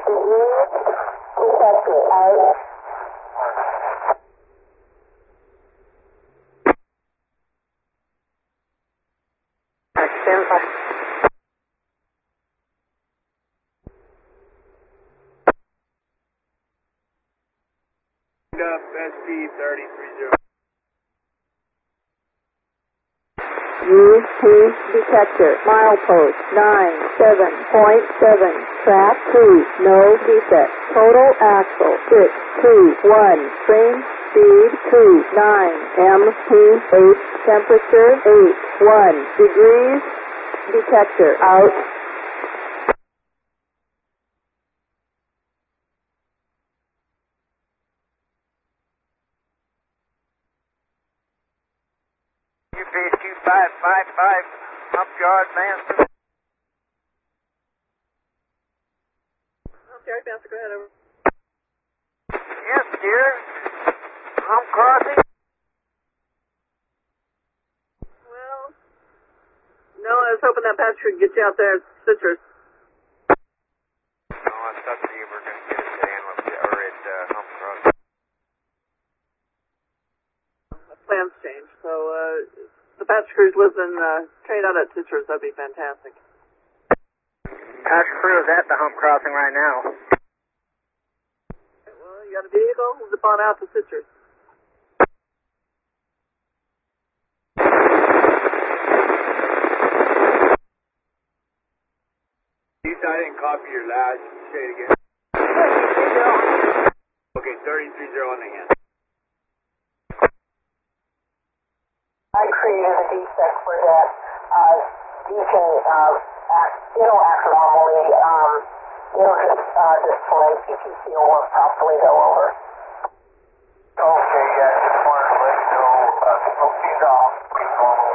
Degrees detected. Out. Stand by. Up ST 3030. Use Cruise Detector. Milepost 97.7. Track 2. No defect. Total axle 621. Train speed 29. MPH temperature 81 degrees. Detector out. UPH 2555, hump yard, Manston. Hump yard, Manston, go ahead, over. Yes, dear. Hump crossing. Well, no, I was hoping that Patrick could get you out there at Citrus. No, I thought that you were going to get us to Antelope or at hump crossing. Plans changed, so the Patch Crews lives in trade out at Citrus. That'd be fantastic. Patch crew is at the hump crossing right now. Well, you got a vehicle? Zip on out to Citrus. I didn't copy your last. Say it again. Okay, 3030 on the hand. I created a defect for that. You can it'll act normally. It'll just display PPC will work properly go over. Okay, yeah, just wanted to let you know, hope these off.